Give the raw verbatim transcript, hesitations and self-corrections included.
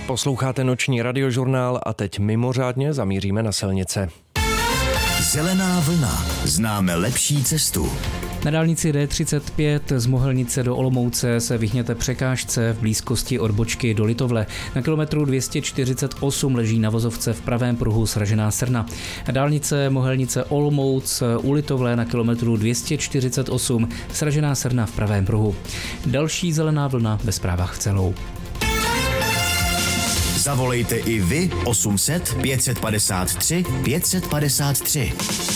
Posloucháte noční radiožurnál a teď mimořádně zamíříme na silnice. Zelená vlna. Známe lepší cestu. Na dálnici D třicet pět z Mohelnice do Olomouce se vyhněte překážce v blízkosti odbočky do Litovle. Na kilometru dvě stě čtyřicet osm leží na vozovce v pravém pruhu sražená srna. Dálnice Mohelnice Olomouc u Litovle na kilometru dvě stě čtyřicet osm sražená srna v pravém pruhu. Další zelená vlna ve zprávách v celou. Zavolejte i vy osm set pět set padesát tři pět set padesát tři.